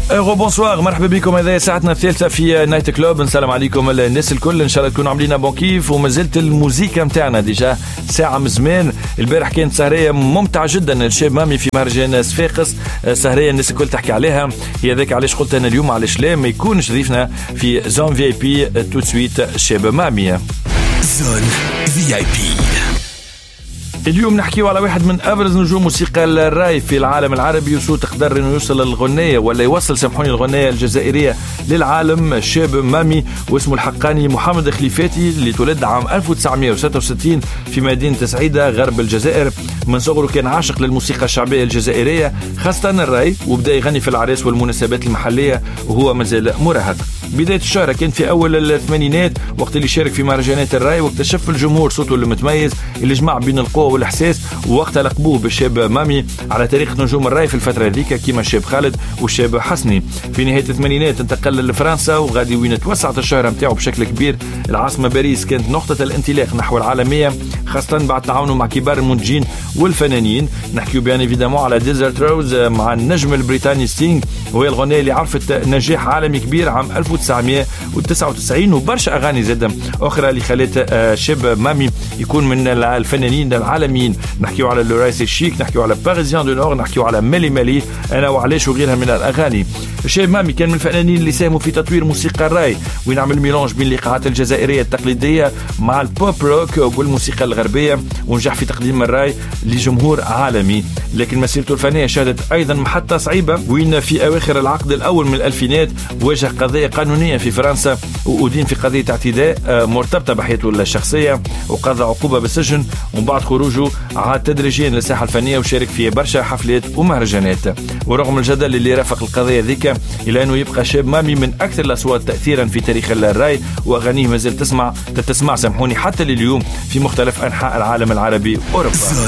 بونسوار، مرحبا بكم. هذه ساعتنا الثالثة في نايت كلوب. نسلم عليكم الناس الكل، ان شاء الله تكونوا عاملين بون كيف. ومازلت الموسيقى متاعنا ديجا ساعة من زمان. البارح كانت سهرية ممتعة جدا الشاب مامي في مهرجان صفاقس، سهرية الناس الكل تحكي عليها. هي ذاك علاش قلت انا اليوم علاش لا ما يكونش ضيفنا في زون في اي بي تو سويت شاب مامي. زون في اي بي اليوم نحكيو على واحد من أبرز نجوم موسيقى الراي في العالم العربي، وصوت تقدر إنه يوصل الغنية ولا يوصل سامحوني الغنية الجزائرية للعالم. الشاب مامي واسمه الحقاني محمد خليفاتي، اللي تولد عام 1966 في مدينة سعيدة غرب الجزائر. من صغره كان عاشق للموسيقى الشعبية الجزائرية خاصة الراي، وبدأ يغني في العراس والمناسبات المحلية وهو مازال مراهق. بداية الشهرة كان في أول الثمانينات وقت اللي شارك في مهرجانات الراي، واكتشف الجمهور صوته المتميز اللي جمع بين القوة والإحساس، ووقتها لقبوه بالشاب مامي على تاريخ نجوم الراي في الفترة ذيك كيما الشاب خالد والشاب حسني. في نهاية الثمانينات انتقل لفرنسا وغادي وين توسعت الشهرة متاعه بشكل كبير. العاصمة باريس كانت نقطة الانطلاق نحو العالمية، خاصة بعد تعاونه مع كبار المنتجين والفنانين. نحكيو بيان ايفيدامون على ديزرت روز مع النجم البريطاني ستينغ، وهي الغنية اللي عرفت نجاح عالمي كبير عام 1999، وبرشا أغاني زادة أخرى اللي خلت شاب مامي يكون من الفنانين العالميين. نحكيو على لورايس الشيك، نحكيو على باريزيان دو نور، نحكيو على مالي مالي أنا وعلاش وغيرها من الأغاني. الشاب مامي كان من الفنانين اللي ساهموا في تطوير موسيقى الراي، وين عمل ميلانج بين الإيقاعات الجزائرية التقليدية مع البوب روك والموسيقى الغربية، ونجح في تقديم الراي لجمهور عالمي. لكن مسيرته الفنية شهدت أيضا محطة صعيبة، وين في أواخر العقد الأول من الألفينات واجه قضية قانونية في فرنسا، وأدين في قضية اعتداء مرتبطة بحياته الشخصية، وقضى عقوبة بالسجن. ومن بعد خروجه عاد تدريجيا للساحة الفنية وشارك في برشا حفلات ومهرجانات. ورغم الجدل اللي رافق القضية ذيك، إلا أنه يبقى شاب مامي من أكثر الأصوات تأثيرا في تاريخ الراي، وأغانيه مازال تسمع سامحوني حتى لليوم في مختلف أنحاء العالم العربي وأوروبا.